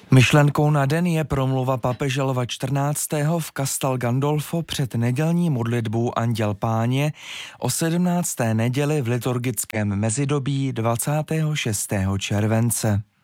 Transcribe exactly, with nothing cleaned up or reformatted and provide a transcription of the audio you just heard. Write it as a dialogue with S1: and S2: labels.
S1: Myšlenkou na den je promluva papeže Lva čtrnáctého v Castel Gandolfo před nedělní modlitbou Anděl Páně o sedmnácté neděli v liturgickém mezidobí dvacátého šestého července.